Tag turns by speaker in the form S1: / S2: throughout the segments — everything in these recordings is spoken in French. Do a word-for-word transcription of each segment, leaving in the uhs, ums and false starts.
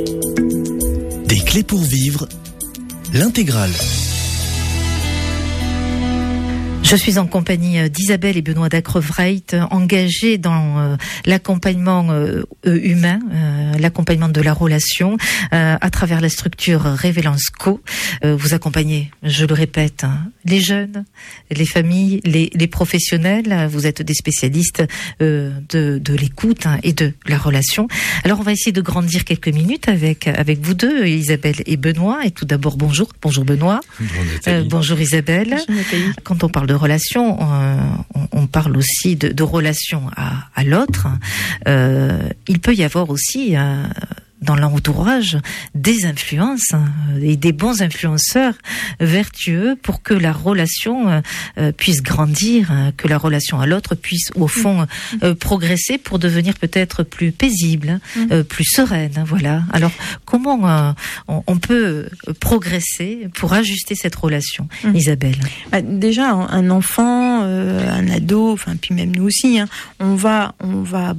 S1: Des clés pour vivre, l'intégrale.
S2: Je suis en compagnie d'Isabelle et Benoît Dacrevreit, engagés dans euh, l'accompagnement euh, humain, euh, l'accompagnement de la relation euh, à travers la structure Révélance Co. Euh, vous accompagnez, je le répète, hein, les jeunes, les familles, les, les professionnels. Vous êtes des spécialistes euh, de, de l'écoute hein, et de la relation. Alors on va essayer de grandir quelques minutes avec avec vous deux, Isabelle et Benoît. Et tout d'abord, bonjour. Bonjour Benoît.
S3: Bonjour,
S2: euh, bonjour Isabelle.
S4: Bonjour,
S2: Quand on parle de relation, euh, on, on parle aussi de, de relation à, à l'autre. Euh, il peut y avoir aussi euh, dans l'entourage des influences hein, et des bons influenceurs vertueux pour que la relation euh, puisse grandir, hein, que la relation à l'autre puisse au fond euh, progresser pour devenir peut-être plus paisible, euh, plus sereine. Hein, voilà. Alors comment euh, on, on peut progresser pour ajuster cette relation, mmh. Isabelle?
S4: Bah, déjà, un enfant, euh, un ado, enfin puis même nous aussi, hein, on va, on va,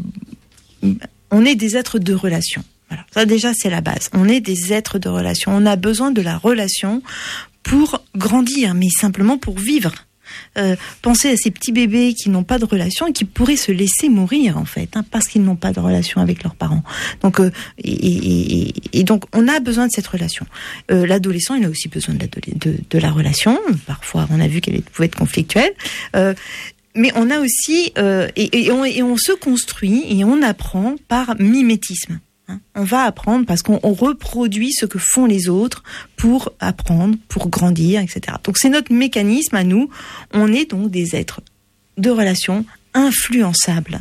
S4: on est des êtres de relation. Voilà. Ça déjà c'est la base. On est des êtres de relation. On a besoin de la relation pour grandir, mais simplement pour vivre. Euh, pensez à ces petits bébés qui n'ont pas de relation et qui pourraient se laisser mourir en fait, hein, parce qu'ils n'ont pas de relation avec leurs parents. Donc, euh, et, et, et, et donc, on a besoin de cette relation. Euh, l'adolescent, il a aussi besoin de la, de, de la relation. Parfois, on a vu qu'elle pouvait être conflictuelle. Euh, mais on a aussi, euh, et, et, on, et on se construit et on apprend par mimétisme. On va apprendre parce qu'on on reproduit ce que font les autres pour apprendre, pour grandir, et cetera. Donc c'est notre mécanisme à nous. On est donc des êtres de relation influençables.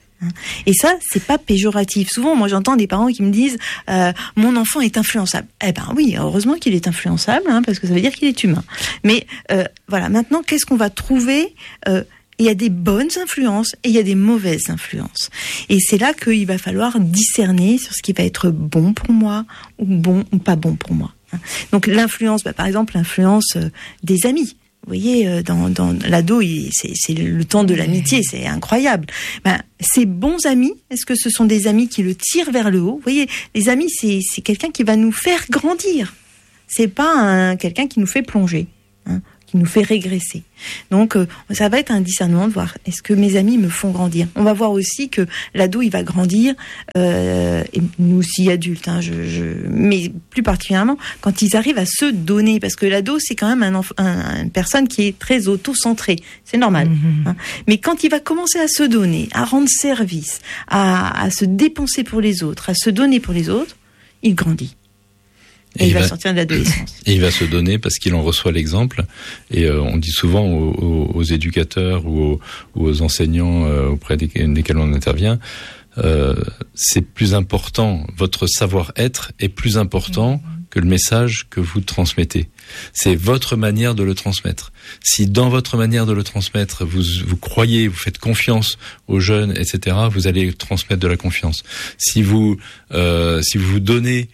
S4: Et ça, c'est pas péjoratif. Souvent, moi, j'entends des parents qui me disent euh, « mon enfant est influençable ». Eh ben oui, heureusement qu'il est influençable, hein, parce que ça veut dire qu'il est humain. Mais euh, voilà, maintenant, qu'est-ce qu'on va trouver euh, il y a des bonnes influences et il y a des mauvaises influences. Et c'est là qu'il va falloir discerner sur ce qui va être bon pour moi ou bon ou pas bon pour moi. Donc l'influence, bah, par exemple, l'influence des amis. Vous voyez, dans, dans l'ado, il, c'est, c'est le temps de l'amitié, c'est incroyable. Ben, ces bons amis, est-ce que ce sont des amis qui le tirent vers le haut? Vous voyez, les amis, c'est, c'est quelqu'un qui va nous faire grandir. C'est pas un, quelqu'un qui nous fait plonger. Hein. Nous fait régresser. Donc, euh, ça va être un discernement de voir est-ce que mes amis me font grandir. On va voir aussi que l'ado, il va grandir, euh, et nous aussi adultes, hein, je, je, mais plus particulièrement quand ils arrivent à se donner, parce que l'ado, c'est quand même un, enf- un, une personne qui est très auto-centrée, c'est normal. Mmh. Hein. Mais quand il va commencer à se donner, à rendre service, à, à se dépenser pour les autres, à se donner pour les autres, il grandit. Et, et il va, va sortir de l'adolescence.
S3: Et il va se donner parce qu'il en reçoit l'exemple. Et euh, on dit souvent aux, aux, aux éducateurs ou aux, ou aux enseignants euh, auprès desquels, desquels on intervient, euh, c'est plus important, votre savoir-être est plus important que le message que vous transmettez. C'est votre manière de le transmettre. Si dans votre manière de le transmettre, vous, vous croyez, vous faites confiance aux jeunes, et cetera, vous allez transmettre de la confiance. Si vous, euh, si vous vous donnez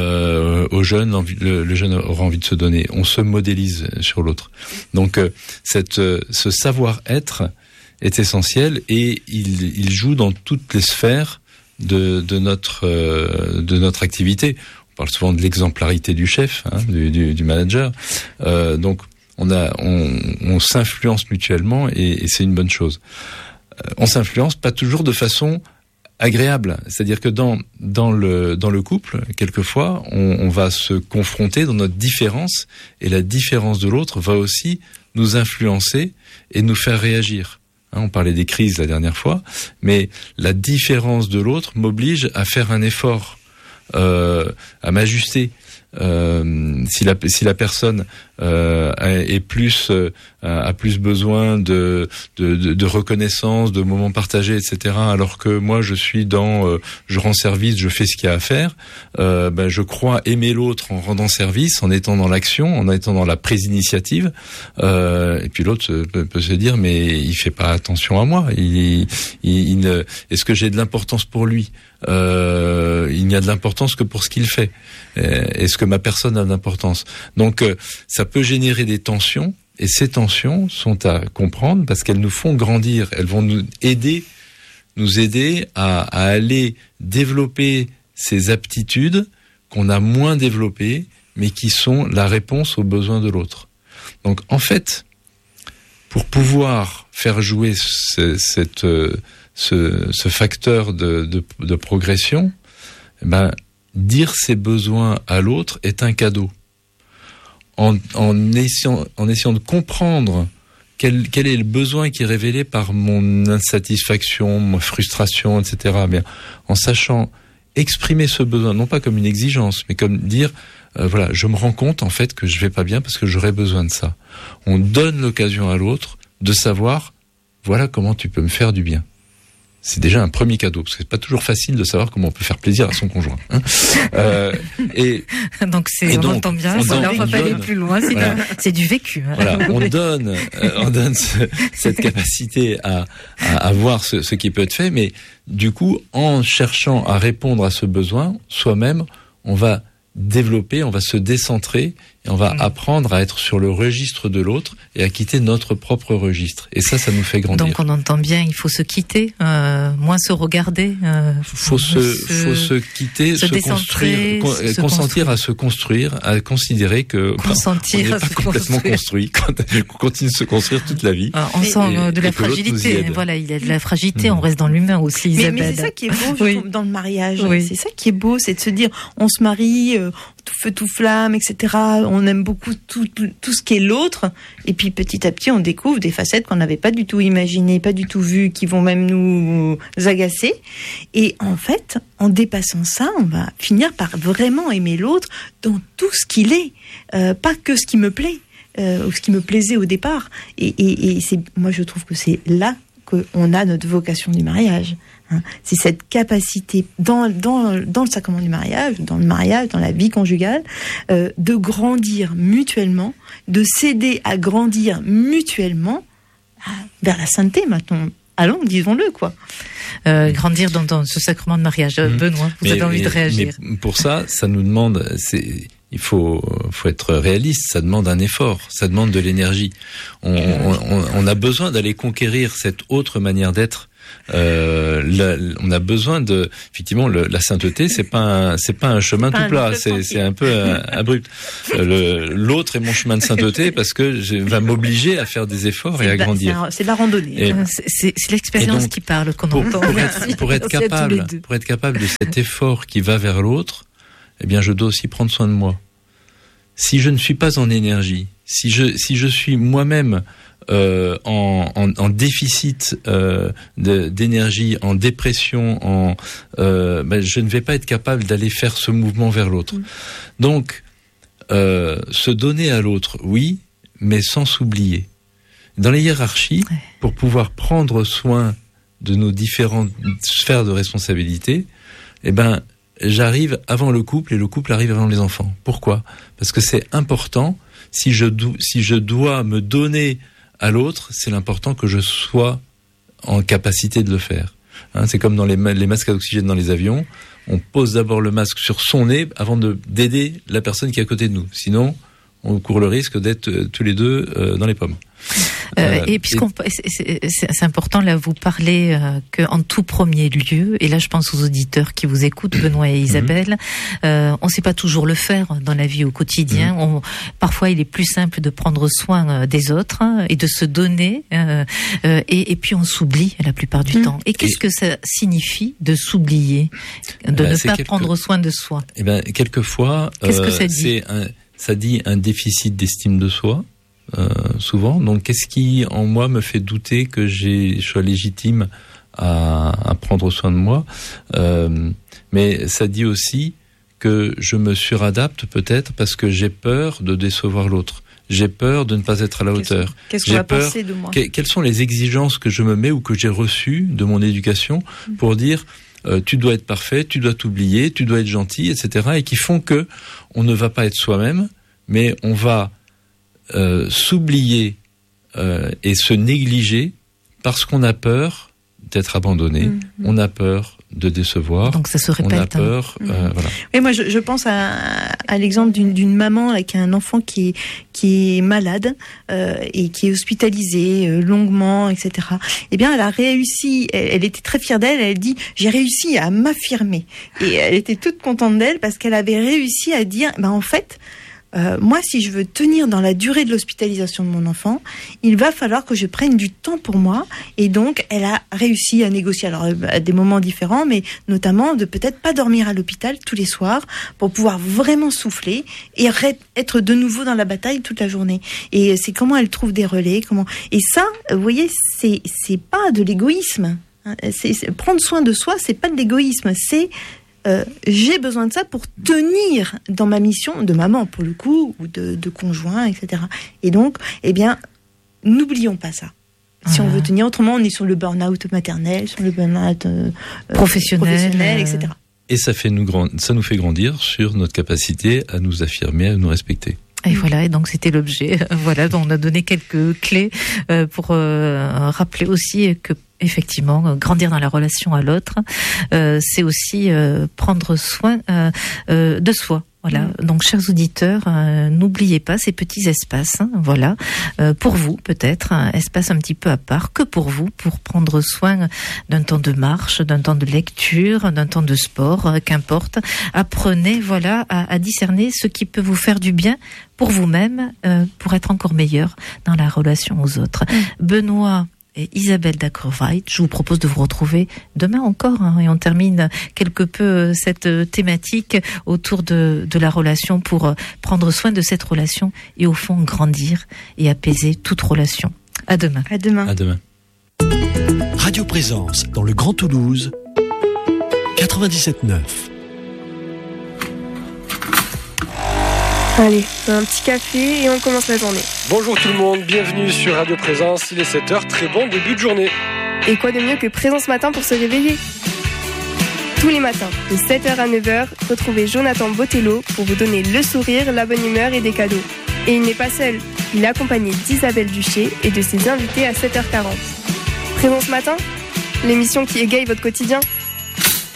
S3: euh, aux jeunes, le, le jeune aura envie de se donner. On se modélise sur l'autre. Donc, euh, cette, euh, ce savoir-être est essentiel et il, il joue dans toutes les sphères de, de notre, euh, de notre activité. On parle souvent de l'exemplarité du chef, hein, du, du, du manager. Euh, donc, on a, on, on s'influence mutuellement et, et c'est une bonne chose. Euh, on s'influence pas toujours de façon agréable, c'est-à-dire que dans dans le dans le couple, quelquefois, on, on va se confronter dans notre différence et la différence de l'autre va aussi nous influencer et nous faire réagir. Hein, on parlait des crises la dernière fois, mais la différence de l'autre m'oblige à faire un effort. Euh, à m'ajuster. Euh, si la si la personne euh, est plus euh, a plus besoin de, de de de reconnaissance, de moments partagés, et cetera. Alors que moi je suis dans euh, je rends service, je fais ce qu'il y a à faire. Euh, ben je crois aimer l'autre en rendant service, en étant dans l'action, en étant dans la prise d'initiative. Euh, et puis l'autre peut, peut se dire mais il fait pas attention à moi. Il, il, il ne, est-ce que j'ai de l'importance pour lui? Euh, il n'y a de l'importance que pour ce qu'il fait. Est-ce que ma personne a de l'importance? Donc ça peut générer des tensions et ces tensions sont à comprendre parce qu'elles nous font grandir, elles vont nous aider, nous aider à, à aller développer ces aptitudes qu'on a moins développées, mais qui sont la réponse aux besoins de l'autre. Donc, en fait, pour pouvoir faire jouer ce, cette, ce, ce facteur de, de, de progression, ben, dire ses besoins à l'autre est un cadeau. En, en, essayant, en essayant de comprendre quel, quel est le besoin qui est révélé par mon insatisfaction, ma frustration, et cetera. Bien, en sachant exprimer ce besoin, non pas comme une exigence, mais comme dire, euh, voilà, je me rends compte en fait que je vais pas bien parce que j'aurais besoin de ça. On donne l'occasion à l'autre de savoir, voilà comment tu peux me faire du bien. C'est déjà un premier cadeau, parce que c'est pas toujours facile de savoir comment on peut faire plaisir à son conjoint. Hein. Euh, et
S2: donc c'est,
S3: et
S2: on
S3: donc,
S2: entend bien.
S3: On
S2: ça,
S3: donne,
S2: là, on va
S3: on
S2: pas aller
S3: donne,
S2: plus loin. C'est,
S3: voilà.
S2: du, c'est du vécu. Hein.
S3: Voilà, on donne, euh, on donne ce, cette capacité à, à, à voir ce, ce qui peut être fait, mais du coup, en cherchant à répondre à ce besoin, soi-même, on va développer, on va se décentrer et on va mmh. apprendre à être sur le registre de l'autre et à quitter notre propre registre. Et ça, ça nous fait grandir.
S2: Donc on entend bien, il faut se quitter, euh, moins se regarder. Euh,
S3: faut se, se, faut se quitter, se, se construire, con, se consentir construire. à se construire, à considérer que
S2: consentir
S3: bah, on n'est
S2: à
S3: pas
S2: se
S3: complètement
S2: construire.
S3: construit, qu'on continue de se construire toute la vie.
S2: Alors, on et, sent et, de la fragilité. Voilà, il y a de la fragilité. Mmh. On reste dans l'humain aussi, Isabelle.
S4: Mais, mais c'est ça qui est beau, je
S2: oui.
S4: trouve, dans le mariage.
S2: Oui.
S4: C'est ça qui est beau, c'est de se dire, on se marie. Euh, tout feu, tout flamme, et cetera. On aime beaucoup tout, tout, tout ce qui est l'autre. Et puis petit à petit, on découvre des facettes qu'on n'avait pas du tout imaginées, pas du tout vues, qui vont même nous agacer. Et en fait, en dépassant ça, on va finir par vraiment aimer l'autre dans tout ce qu'il est. Euh, pas que ce qui me plaît, euh, ou ce qui me plaisait au départ. Et, et, et c'est, moi, je trouve que c'est là qu'on a notre vocation du mariage. Hein, c'est cette capacité dans, dans, dans le sacrement du mariage, dans le mariage, dans la vie conjugale, euh, de grandir mutuellement, de s'aider à grandir mutuellement à, vers la sainteté maintenant. Allons, disons-le, quoi.
S2: Euh, grandir dans, dans ce sacrement de mariage. Mmh. Benoît, vous mais, avez envie mais, de réagir.
S3: Mais pour ça, ça nous demande... C'est... Il faut, faut être réaliste, ça demande un effort, ça demande de l'énergie. On, on, on a besoin d'aller conquérir cette autre manière d'être. Euh, la, on a besoin de, effectivement, le, la sainteté, c'est pas, un, c'est pas un chemin tout plat, c'est, c'est un peu un, abrupt. Le, l'autre est mon chemin de sainteté parce que je va m'obliger à faire des efforts
S4: c'est
S3: et à
S4: la,
S3: grandir.
S4: C'est, un, c'est la randonnée.
S2: Et, c'est, c'est, c'est l'expérience donc, qui parle qu'on
S3: pour,
S2: entend.
S3: Pour être, pour être capable, pour être capable de cet effort qui va vers l'autre. Eh bien, je dois aussi prendre soin de moi. Si je ne suis pas en énergie, si je si je suis moi-même euh, en, en en déficit euh, de, d'énergie, en dépression, en euh, ben, je ne vais pas être capable d'aller faire ce mouvement vers l'autre. Mmh. Donc, euh, se donner à l'autre, oui, mais sans s'oublier. Dans les hiérarchies, ouais. pour pouvoir prendre soin de nos différentes sphères de responsabilité, eh ben j'arrive avant le couple et le couple arrive avant les enfants. Pourquoi ? Parce que c'est important, si je, do- si je dois me donner à l'autre, c'est l'important que je sois en capacité de le faire. Hein, c'est comme dans les, ma- les masques à oxygène dans les avions, on pose d'abord le masque sur son nez avant de, d'aider la personne qui est à côté de nous. Sinon, on court le risque d'être euh, tous les deux euh, dans les pommes.
S2: Euh, et puisqu'on, et... c'est, c'est, c'est important là, vous parlez euh, que en tout premier lieu, et là je pense aux auditeurs qui vous écoutent, Benoît et Isabelle, mm-hmm. euh, on ne sait pas toujours le faire dans la vie au quotidien. Mm-hmm. On, parfois, il est plus simple de prendre soin des autres hein, et de se donner, euh, euh, et, et puis on s'oublie la plupart du mm-hmm. temps. Et qu'est-ce et... que ça signifie de s'oublier, de euh, ne pas quelque... prendre soin de soi ?
S3: Eh ben, quelquefois,
S2: qu'est-ce euh, que ça dit ?
S3: C'est un, ça dit un déficit d'estime de soi. Euh, souvent. Donc, qu'est-ce qui, en moi, me fait douter que j'ai, je sois légitime à, à prendre soin de moi. Euh, mais ça dit aussi que je me suradapte peut-être parce que j'ai peur de décevoir l'autre. J'ai peur de ne pas être à la hauteur.
S4: Qu'est-ce qu'on
S3: j'ai
S4: va
S3: peur,
S4: penser de moi ?
S3: que, Quelles sont les exigences que je me mets ou que j'ai reçues de mon éducation pour dire euh, tu dois être parfait, tu dois t'oublier, tu dois être gentil, et cetera. Et qui font que on ne va pas être soi-même, mais on va Euh, s'oublier euh, et se négliger parce qu'on a peur d'être abandonné, mmh. on a peur de décevoir,
S2: donc ça se répète,
S3: on a peur,
S2: hein.
S3: euh,
S4: mmh.
S3: voilà.
S4: Oui, moi je, je pense à à l'exemple d'une, d'une maman là, qui a un enfant qui est, qui est malade euh, et qui est hospitalisé euh, longuement, et cetera. Eh bien, elle a réussi, elle, elle était très fière d'elle, elle dit « j'ai réussi à m'affirmer ». Et elle était toute contente d'elle parce qu'elle avait réussi à dire « ben en fait, Euh, moi, si je veux tenir dans la durée de l'hospitalisation de mon enfant, il va falloir que je prenne du temps pour moi. » Et donc, elle a réussi à négocier, alors à des moments différents, mais notamment de peut-être pas dormir à l'hôpital tous les soirs pour pouvoir vraiment souffler et être de nouveau dans la bataille toute la journée. Et c'est comment elle trouve des relais, comment. Et ça, vous voyez, c'est c'est pas de l'égoïsme. C'est, c'est prendre soin de soi, c'est pas de l'égoïsme, c'est Euh, j'ai besoin de ça pour tenir dans ma mission de maman, pour le coup, ou de, de conjoint, et cetera. Et donc, eh bien, n'oublions pas ça. Si voilà. on veut tenir, autrement, on est sur le burn-out maternel, sur le burn-out euh,
S2: professionnel,
S4: professionnel, et cetera.
S3: Et ça, fait nous grand... ça nous fait grandir sur notre capacité à nous affirmer, à nous respecter.
S2: Et voilà, et donc c'était l'objet. Voilà, donc on a donné quelques clés euh, pour euh, rappeler aussi que effectivement, grandir dans la relation à l'autre, euh, c'est aussi euh, prendre soin euh, euh, de soi. Voilà. Mmh. Donc, chers auditeurs, euh, n'oubliez pas ces petits espaces. Hein, voilà, euh, pour vous peut-être un espace un petit peu à part que pour vous, pour prendre soin d'un temps de marche, d'un temps de lecture, d'un temps de sport, euh, qu'importe. Apprenez, voilà, à, à discerner ce qui peut vous faire du bien pour vous-même, euh, pour être encore meilleur dans la relation aux autres. Mmh. Benoît et Isabelle Dacrevrait, je vous propose de vous retrouver demain encore, hein, et on termine quelque peu cette thématique autour de, de la relation pour prendre soin de cette relation et au fond grandir et apaiser toute relation. À demain.
S4: À demain.
S3: À demain.
S1: Radio Présence dans le Grand Toulouse, quatre-vingt-dix-sept neuf.
S5: Allez, un petit café et on commence la journée.
S6: Bonjour tout le monde, bienvenue sur Radio Présence, il est sept heures, très bon début de journée.
S5: Et quoi de mieux que Présence Matin pour se réveiller ? Tous les matins, de sept heures à neuf heures, retrouvez Jonathan Botello pour vous donner le sourire, la bonne humeur et des cadeaux. Et il n'est pas seul, il est accompagné d'Isabelle Duché et de ses invités à sept heures quarante. Présence Matin, l'émission qui égaye votre quotidien.